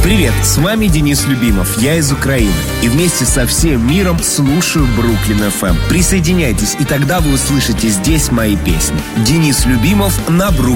Привет, с вами Денис Любимов, я из Украины. И вместе со всем миром слушаю Бруклин FM. Присоединяйтесь, и тогда вы услышите здесь мои песни. Денис Любимов на Бруклин.